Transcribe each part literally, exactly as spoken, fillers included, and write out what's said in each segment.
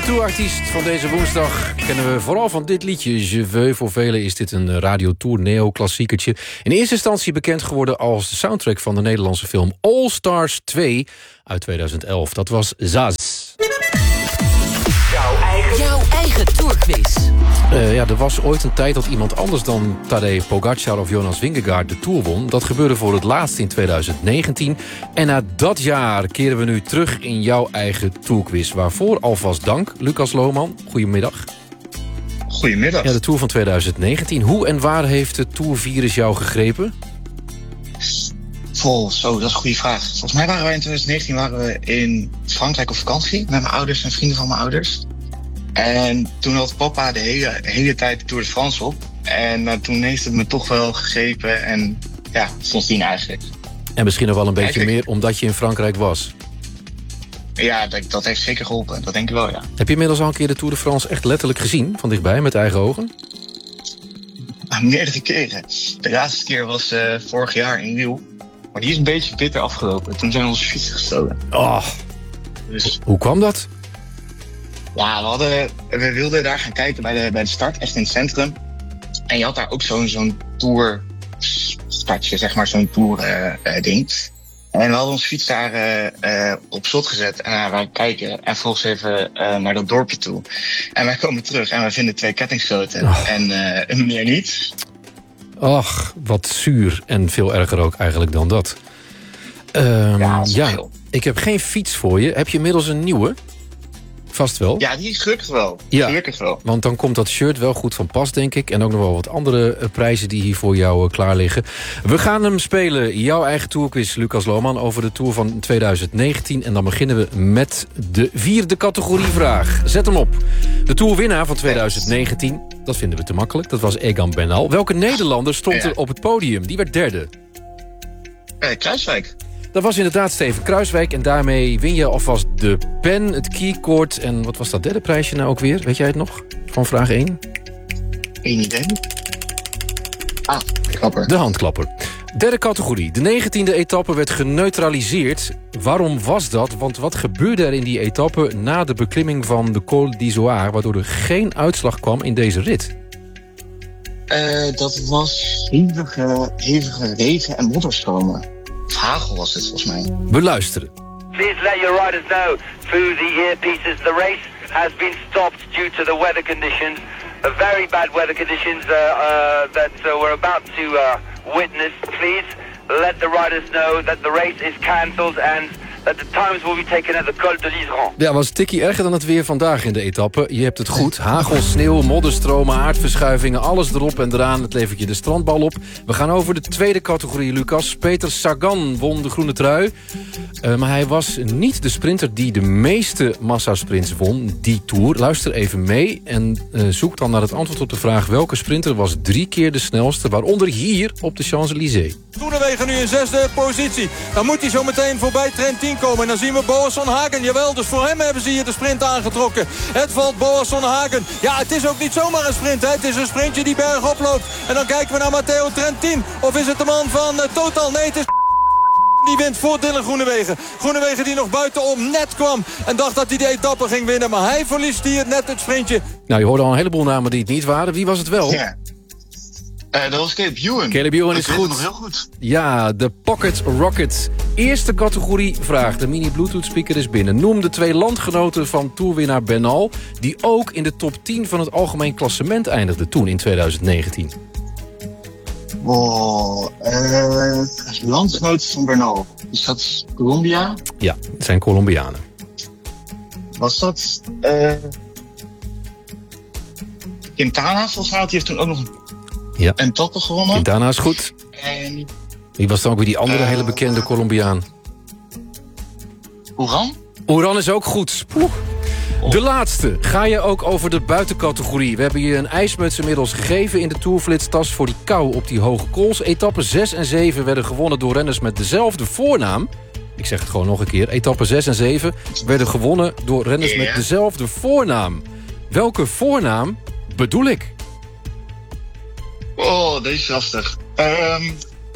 tourartiest van deze woensdag kennen we vooral van dit liedje. Je veux. Voor velen is dit een Radio Tour neo-klassiekertje. In eerste instantie bekend geworden als de soundtrack van de Nederlandse film All Stars twee uit tweeduizend elf. Dat was Zaz. Jouw eigen, Jouw eigen tourquiz. Uh, ja, er was ooit een tijd dat iemand anders dan Tadej Pogacar of Jonas Vingegaard de Tour won. Dat gebeurde voor het laatst in tweeduizend negentien. En na dat jaar keren we nu terug in jouw eigen tourquiz. Waarvoor alvast dank, Lucas Lohman. Goedemiddag. Goedemiddag. Ja, de Tour van tweeduizend negentien. Hoe en waar heeft het Tourvirus jou gegrepen? Vol, zo, dat is een goede vraag. Volgens mij waren wij in tweeduizend negentien waren we in Frankrijk op vakantie met mijn ouders en vrienden van mijn ouders. En toen had papa de hele, hele tijd de Tour de France op. En uh, toen heeft het me toch wel gegrepen en ja, sindsdien eigenlijk. En misschien nog wel een beetje eigenlijk meer omdat je in Frankrijk was. Ja, dat, dat heeft zeker geholpen. Dat denk ik wel, ja. Heb je inmiddels al een keer de Tour de France echt letterlijk gezien? Van dichtbij, met eigen ogen? Ah, meerdere keren. De laatste keer was uh, vorig jaar in Wiel. Maar die is een beetje bitter afgelopen. Toen zijn we onze fietsen gestolen. Oh. Dus, Hoe kwam dat? ja, we, hadden, we wilden daar gaan kijken bij de, bij de start, echt in het centrum. En je had daar ook zo'n zo'n tour startje, zeg maar, zo'n tour uh, uh, ding. En we hadden onze fiets daar uh, uh, op slot gezet en uh, wij kijken en volgens even uh, naar dat dorpje toe. En wij komen terug en wij vinden twee kettingsloten oh. en uh, meer niet. Ach, wat zuur en veel erger ook eigenlijk dan dat. Um, ja, ja, ik heb geen fiets voor je. Heb je inmiddels een nieuwe? Vast wel. Ja, die is gelukkig wel. Ja, gelukkig wel. Want dan komt dat shirt wel goed van pas, denk ik. En ook nog wel wat andere uh, prijzen die hier voor jou uh, klaar liggen. We gaan hem spelen. Jouw eigen tourquiz, Lucas Lohman, over de Tour van tweeduizend negentien. En dan beginnen we met de vierde categorievraag. Zet hem op. De Tourwinnaar van tweeduizend negentien, dat vinden we te makkelijk. Dat was Egan Bernal. Welke Nederlander stond er op het podium? Die werd derde. Uh, Kruiswijk. Dat was inderdaad Steven Kruiswijk. En daarmee win je alvast de pen, het keycord. En wat was dat derde prijsje nou ook weer? Weet jij het nog? Van vraag één? Geen idee. Ah, klapper. De handklapper. Derde categorie. De negentiende etappe werd geneutraliseerd. Waarom was dat? Want wat gebeurde er in die etappe na de beklimming van de Col d'Izoard, waardoor er geen uitslag kwam in deze rit? Uh, dat was hevige, hevige regen- en modderstromen. Hagel was het volgens mij. We luisteren. Please let your riders know through the earpieces the race has been stopped due to the weather conditions, uh, very bad weather conditions uh, uh, that uh, we're about to uh, witness. Please let the riders know that the race is cancelled and that the times will be taken at the Col de l'Iseran. Ja, was tikkie erger dan het weer vandaag in de etappe. Je hebt het goed. Hagel, sneeuw, modderstromen, aardverschuivingen, alles erop en eraan. Het levert je de strandbal op. We gaan over de tweede categorie, Lucas. Peter Sagan won de groene trui. Uh, maar hij was niet de sprinter die de meeste massasprints won, die Tour. Luister even mee en uh, zoek dan naar het antwoord op de vraag: welke sprinter was drie keer de snelste, waaronder hier op de Champs-Élysées? Groenewegen nu in zesde positie. Dan moet hij zo meteen voorbij Trentin komen. En dan zien we Boasson Hagen. Jawel, dus voor hem hebben ze hier de sprint aangetrokken. Het valt Boasson Hagen. Ja, het is ook niet zomaar een sprint. Hè. Het is een sprintje die berg oploopt. En dan kijken we naar Matteo Trentin. Of is het de man van uh, Total? Nee, het is... Die wint voor Dylan Groenewegen. Groenewegen die nog buitenom net kwam en dacht dat hij de etappe ging winnen. Maar hij verliest hier net het sprintje. Nou, je hoorde al een heleboel namen die het niet waren. Wie was het wel? Ja. Uh, dat was Caleb Ewan. Caleb Ewan is goed. Nog heel goed. Ja, de Pocket Rocket. Eerste categorie vraag. De mini Bluetooth speaker is binnen. Noem de twee landgenoten van toerwinnaar Bernal, die ook in de top tien van het algemeen klassement eindigde toen in tweeduizend negentien. Wow, uh, landgenoten van Bernal. Is dat Colombia? Ja, het zijn Colombianen. Was dat... Uh, Quintana, volgens mij, die heeft toen ook nog een... Ja. En toppen gewonnen. Quintana is goed. En... Wie was dan ook weer die andere uh, hele bekende Colombiaan? Oran? Oran is ook goed. Poeh. De laatste. Ga je ook over de buitencategorie. We hebben je een ijsmuts inmiddels gegeven in de Tourflitstas voor die kou op die hoge kools. Etappen zes en zeven werden gewonnen door renners met dezelfde voornaam. Ik zeg het gewoon nog een keer. Etappen zes en zeven werden gewonnen door renners yeah. met dezelfde voornaam. Welke voornaam bedoel ik? Oh, deze is lastig. Um,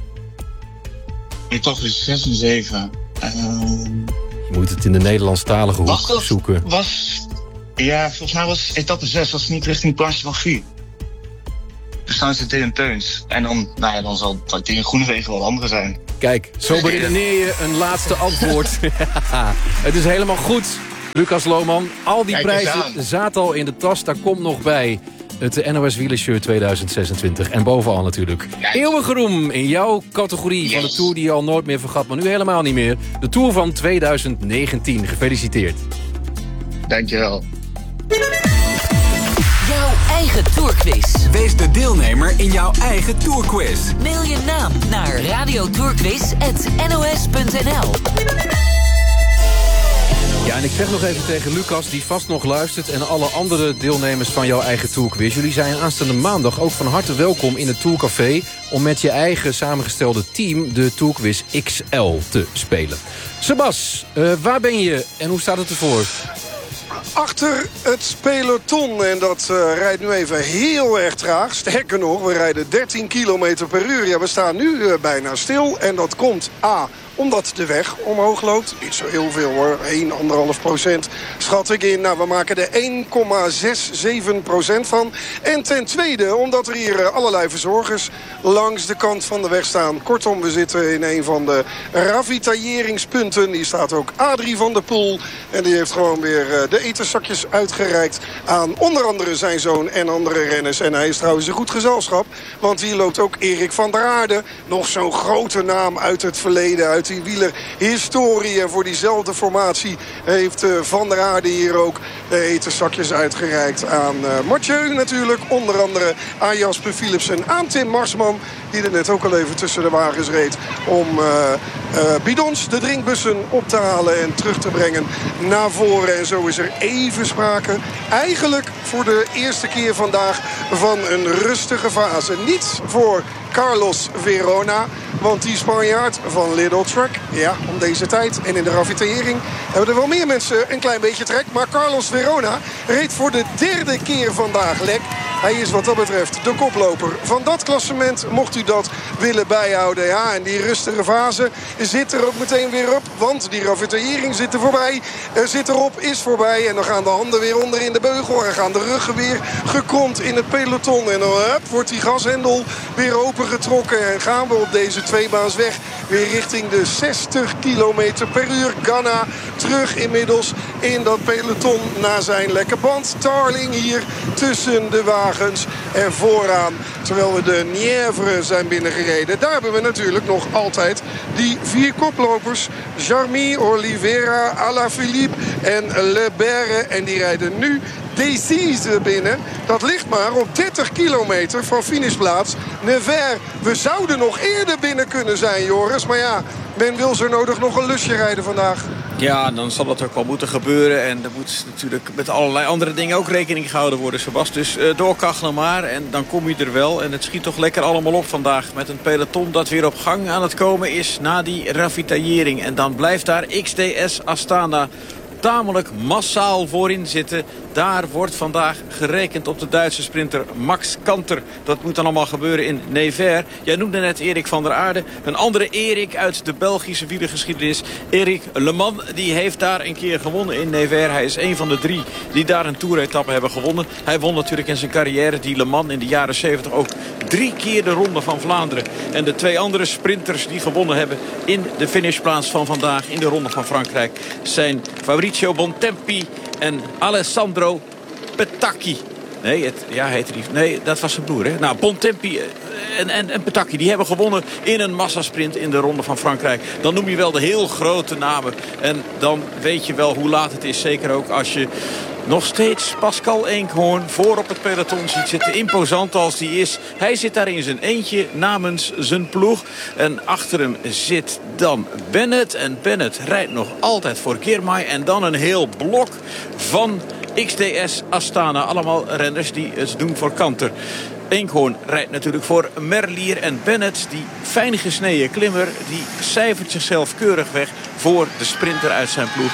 etappe zes en zeven. Um, Je moet het in de Nederlandstalige hoek dat, zoeken. Was, Ja, volgens mij was etappe zes, was het niet richting Planche van Vuur. Dus dan is het Dylan Teuns. En dan, nou ja, dan zal het in Groenewegen wel andere zijn. Kijk, zo beredeneer je een laatste antwoord. Het is helemaal goed, Lucas Lohman. Al die Kijk prijzen zaten al in de tas. Daar komt nog bij het N O S Wielershirt tweeduizend zesentwintig. En bovenal natuurlijk eeuwige roem in jouw categorie yes. van de Tour die je al nooit meer vergat. Maar nu helemaal niet meer. De Tour van tweeduizend negentien. Gefeliciteerd. Dankjewel. Jouw eigen Tourquiz. Wees de deelnemer in jouw eigen Tourquiz. Mail je naam naar radiotourquiz at n o s punt n l. Ja, en ik zeg nog even tegen Lucas, die vast nog luistert... en alle andere deelnemers van jouw eigen Tourquiz. Jullie zijn aanstaande maandag ook van harte welkom in het Tourcafé... om met je eigen samengestelde team de Tourquiz X L te spelen. Sebas, uh, waar ben je en hoe staat het ervoor? Achter het peloton. En dat uh, rijdt nu even heel erg traag. Sterker nog, we rijden dertien kilometer per uur. Ja, we staan nu uh, bijna stil. En dat komt A, omdat de weg omhoog loopt. Niet zo heel veel hoor. één, anderhalf procent schat ik in. Nou, we maken er één komma zevenenzestig procent van. En ten tweede, omdat er hier uh, allerlei verzorgers langs de kant van de weg staan. Kortom, we zitten in een van de ravitailleringspunten. Die staat ook Adrie van der Poel. En die heeft gewoon weer uh, de etenzakjes uitgereikt aan onder andere zijn zoon en andere renners. En hij is trouwens een goed gezelschap. Want hier loopt ook Erik van der Aarde. Nog zo'n grote naam uit het verleden, uit die wielerhistorie. En voor diezelfde formatie heeft uh, Van der Aarde hier ook de etenzakjes uitgereikt aan uh, Mathieu natuurlijk. Onder andere aan Jasper Philipsen, aan Tim Marsman. Die er net ook al even tussen de wagens reed. Om uh, uh, bidons, de drinkbussen op te halen en terug te brengen naar voren. En zo is er even sprake. Eigenlijk voor de eerste keer vandaag van een rustige fase. Niet voor Carlos Verona. Want die Spanjaard van Lidl Truck, ja, om deze tijd en in de ravitaillering hebben er wel meer mensen een klein beetje trek. Maar Carlos Verona reed voor de derde keer vandaag lek. Hij is wat dat betreft de koploper van dat klassement. Mocht u dat willen bijhouden. Ja, en die rustige fase zit er ook meteen weer op. Want die ravitaillering zit er voorbij. Er zit erop, is voorbij. En dan gaan de handen weer onder in de beugel. En gaan de ruggen weer gekromd in het peloton. En dan hup, wordt die gashendel weer opengetrokken. En gaan we op deze tweebaansweg weer richting de zestig kilometer per uur. Ganna terug inmiddels in dat peloton naar zijn lekke band. Tarling hier tussen de wagens en vooraan. Terwijl we de Nièvre zijn binnengereden. Daar hebben we natuurlijk nog altijd die vier koplopers. Jarmy, Oliveira, Alaphilippe en Le Berre. En die rijden nu Decize binnen. Dat ligt maar op dertig kilometer van finishplaats Nevers. We zouden nog eerder binnen kunnen zijn, Joris. Maar ja, men wil zo nodig nog een lusje rijden vandaag. Ja, dan zal dat ook wel moeten gebeuren. En er moet natuurlijk met allerlei andere dingen ook rekening gehouden worden, Sebas. Dus uh, doorkachelen maar en dan kom je er wel. En het schiet toch lekker allemaal op vandaag met een peloton dat weer op gang aan het komen is na die ravitaillering. En dan blijft daar X D S Astana tamelijk massaal voorin zitten. Daar wordt vandaag gerekend op de Duitse sprinter Max Kanter. Dat moet dan allemaal gebeuren in Nevers. Jij noemde net Erik van der Aarde. Een andere Erik uit de Belgische wielergeschiedenis. Erik Le Mans, die heeft daar een keer gewonnen in Nevers. Hij is een van de drie die daar een toeretappe hebben gewonnen. Hij won natuurlijk in zijn carrière die Le Mans in de jaren zeventig ook drie keer de Ronde van Vlaanderen. En de twee andere sprinters die gewonnen hebben in de finishplaats van vandaag in de Ronde van Frankrijk zijn Fabrizio Bontempi en Alessandro Petacchi. Nee, het, ja, heette die. Nee, dat was zijn broer, hè? Nou, Bontempi en, en, en Petacchi, die hebben gewonnen in een massasprint in de Ronde van Frankrijk. Dan noem je wel de heel grote namen. En dan weet je wel hoe laat het is. Zeker ook als je nog steeds Pascal Eenkhoorn voor op het peloton ziet zitten. Imposant als die is. Hij zit daar in zijn eentje namens zijn ploeg. En achter hem zit dan Bennett. En Bennett rijdt nog altijd voor Girmay. En dan een heel blok van X D S Astana. Allemaal renners die het doen voor Kanter. Eenkhoorn rijdt natuurlijk voor Merlier. En Bennett, die fijn gesneden klimmer, die cijfert zichzelf keurig weg voor de sprinter uit zijn ploeg.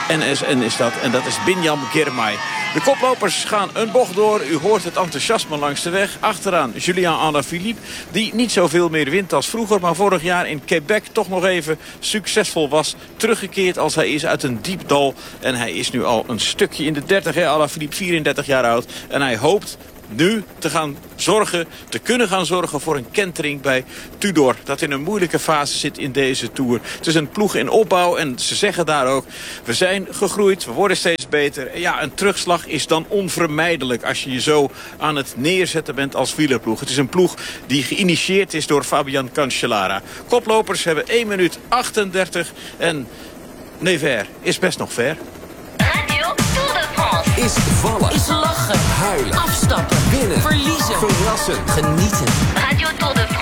N S N is dat. En dat is Binyam Girmay. De koplopers gaan een bocht door. U hoort het enthousiasme langs de weg. Achteraan Julien Alaphilippe, die niet zoveel meer wint als vroeger, maar vorig jaar in Quebec toch nog even succesvol was. Teruggekeerd als hij is uit een diep dal. En hij is nu al een stukje in de dertig. Hè? Alaphilippe, vierendertig jaar oud. En hij hoopt nu te gaan zorgen, te kunnen gaan zorgen voor een kentering bij Tudor. Dat in een moeilijke fase zit in deze Tour. Het is een ploeg in opbouw en ze zeggen daar ook, we zijn gegroeid, we worden steeds beter. En ja, een terugslag is dan onvermijdelijk als je je zo aan het neerzetten bent als wielerploeg. Het is een ploeg die geïnitieerd is door Fabian Cancellara. Koplopers hebben één minuut achtendertig en Nevers is best nog ver. Is vallen. Is lachen. Huilen. Afstappen. Winnen. Verliezen. Verrassen. Genieten. Radio Tour de France.